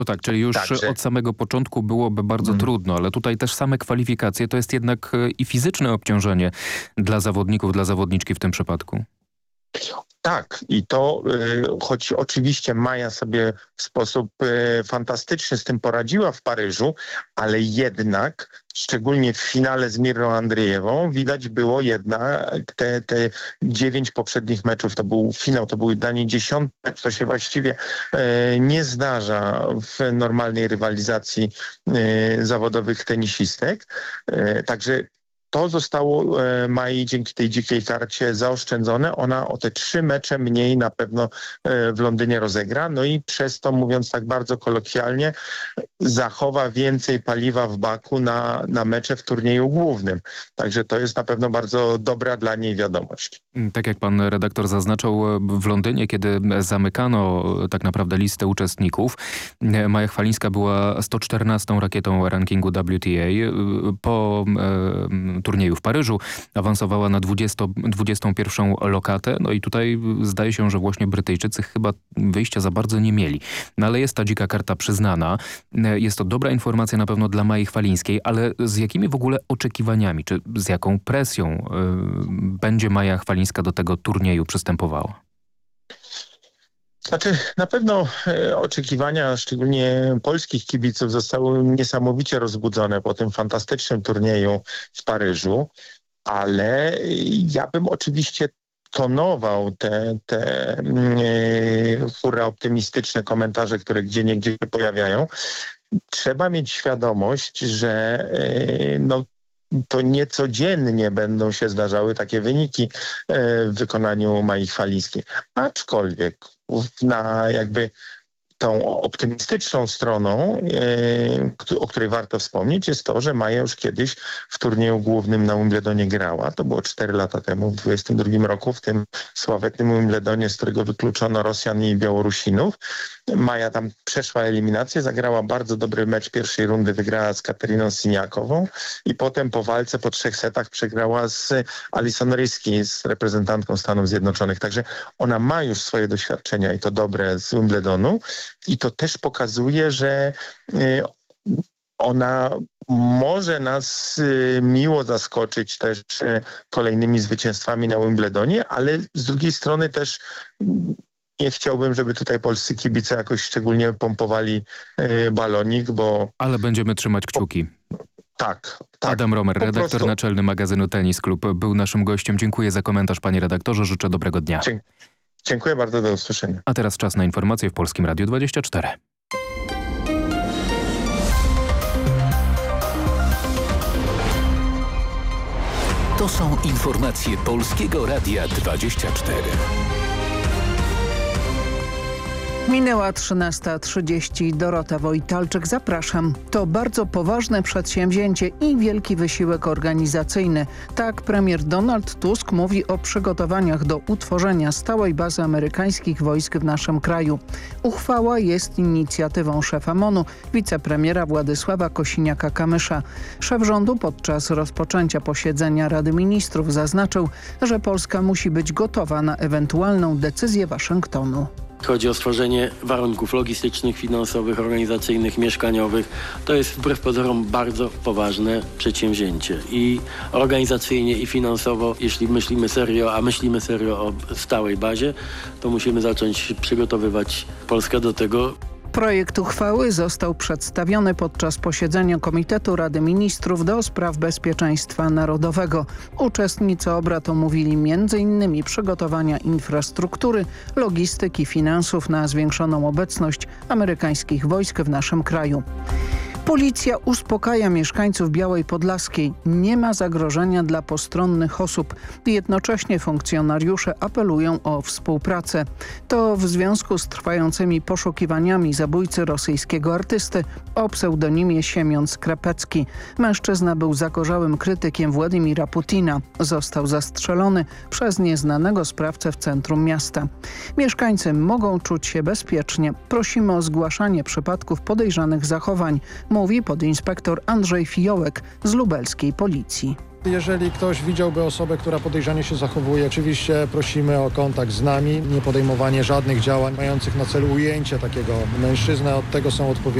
No tak, czyli już Także od samego początku byłoby bardzo trudno, ale tutaj też same kwalifikacje to jest jednak i fizyczne obciążenie dla zawodników, dla zawodniczki w tym przypadku. tak, i to, choć oczywiście Maja sobie w sposób fantastyczny z tym poradziła w Paryżu, ale jednak, szczególnie w finale z Mirą Andrzejewą, widać było jednak te 9 poprzednich meczów, to był finał, to był dla niej 10. mecz, to się właściwie nie zdarza w normalnej rywalizacji zawodowych tenisistek. Także to zostało Mai dzięki tej dzikiej karcie zaoszczędzone. Ona o te 3 mecze mniej na pewno w Londynie rozegra. No i przez to, mówiąc tak bardzo kolokwialnie, zachowa więcej paliwa w baku na mecze w turnieju głównym. Także to jest na pewno bardzo dobra dla niej wiadomość. Tak jak pan redaktor zaznaczał, w Londynie, kiedy zamykano tak naprawdę listę uczestników, Maja Chwalińska była 114. rakietą rankingu WTA. Po turnieju w Paryżu awansowała na 21. lokatę. No i tutaj zdaje się, że właśnie Brytyjczycy chyba wyjścia za bardzo nie mieli. No ale jest ta dzika karta przyznana. Jest to dobra informacja na pewno dla Mai Chwalińskiej, ale z jakimi w ogóle oczekiwaniami, czy z jaką presją będzie Maja Chwalińska do tego turnieju przystępowała? Znaczy, na pewno oczekiwania, szczególnie polskich kibiców, zostały niesamowicie rozbudzone po tym fantastycznym turnieju w Paryżu, ale ja bym oczywiście tonował te hurra optymistyczne komentarze, które gdzieniegdzie się pojawiają. Trzeba mieć świadomość, że to niecodziennie będą się zdarzały takie wyniki w wykonaniu Mai Chwalińskiej. Aczkolwiek na jakby tą optymistyczną stroną, o której warto wspomnieć, jest to, że Maja już kiedyś w turnieju głównym na Wimbledonie grała. To było 4 lata temu, w 2022 roku, w tym sławetnym Wimbledonie, z którego wykluczono Rosjan i Białorusinów. Maja tam przeszła eliminację, zagrała bardzo dobry mecz pierwszej rundy, wygrała z Kateriną Siniakową i potem po walce po 3 setach przegrała z Alison Risky, z reprezentantką Stanów Zjednoczonych. Także ona ma już swoje doświadczenia i to dobre z Wimbledonu i to też pokazuje, że ona może nas miło zaskoczyć też kolejnymi zwycięstwami na Wimbledonie, ale z drugiej strony też nie chciałbym, żeby tutaj polscy kibice jakoś szczególnie pompowali balonik, bo... Ale będziemy trzymać kciuki. Tak. Adam Romer, redaktor prostu naczelny magazynu Tenis Club, był naszym gościem. Dziękuję za komentarz, panie redaktorze. Życzę dobrego dnia. Dziękuję bardzo, do usłyszenia. A teraz czas na informacje w Polskim Radiu 24. To są informacje Polskiego Radia 24. Minęła 13:30. Dorota Wojtalczyk, zapraszam. To bardzo poważne przedsięwzięcie i wielki wysiłek organizacyjny. Tak premier Donald Tusk mówi o przygotowaniach do utworzenia stałej bazy amerykańskich wojsk w naszym kraju. Uchwała jest inicjatywą szefa MON-u, wicepremiera Władysława Kosiniaka-Kamysza. Szef rządu podczas rozpoczęcia posiedzenia Rady Ministrów zaznaczył, że Polska musi być gotowa na ewentualną decyzję Waszyngtonu. Chodzi o stworzenie warunków logistycznych, finansowych, organizacyjnych, mieszkaniowych. To jest wbrew pozorom bardzo poważne przedsięwzięcie. I organizacyjnie, i finansowo, jeśli myślimy serio, a myślimy serio o stałej bazie, to musimy zacząć przygotowywać Polskę do tego. Projekt uchwały został przedstawiony podczas posiedzenia Komitetu Rady Ministrów do spraw bezpieczeństwa narodowego. Uczestnicy obrad omówili m.in. przygotowania infrastruktury, logistyki, finansów na zwiększoną obecność amerykańskich wojsk w naszym kraju. Policja uspokaja mieszkańców Białej Podlaskiej. Nie ma zagrożenia dla postronnych osób. Jednocześnie funkcjonariusze apelują o współpracę. To w związku z trwającymi poszukiwaniami zabójcy rosyjskiego artysty o pseudonimie Siemion Skrapecki. Mężczyzna był zagorzałym krytykiem Władimira Putina. Został zastrzelony przez nieznanego sprawcę w centrum miasta. Mieszkańcy mogą czuć się bezpiecznie. Prosimy o zgłaszanie przypadków podejrzanych zachowań, mówi podinspektor Andrzej Fiołek z lubelskiej policji. Jeżeli ktoś widziałby osobę, która podejrzanie się zachowuje, oczywiście prosimy o kontakt z nami, nie podejmowanie żadnych działań mających na celu ujęcie takiego mężczyzny. Od tego są odpowiedzi